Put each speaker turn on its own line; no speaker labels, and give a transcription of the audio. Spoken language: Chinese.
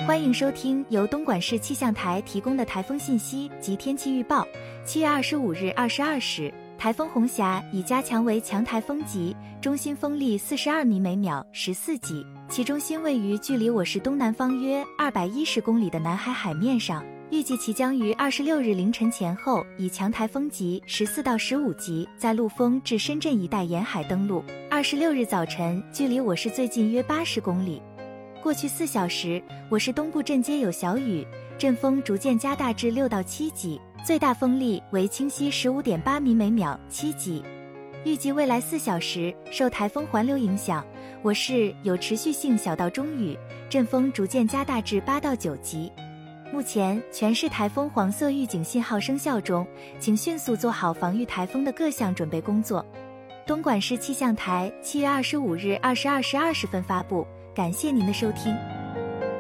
欢迎收听由东莞市气象台提供的台风信息及天气预报。7月25日22时，台风红霞已加强为强台风级，中心风力42米每秒，14级，其中心位于距离我市东南方约210公里的南海海面上。预计其将于26日凌晨前后以强台风级14到15级在陆丰至深圳一带沿海登陆，26日早晨距离我市最近约80公里。过去4小时，我市东部阵街有小雨，阵风逐渐加大至6到7级，最大风力为清晰 15.8米每秒，7级。预计未来4小时，受台风环流影响，我市有持续性小到中雨，阵风逐渐加大至8到9级。目前全市台风黄色预警信号生效中，请迅速做好防御台风的各项准备工作。东莞市气象台7月25日22时20分发布，感谢您的收听。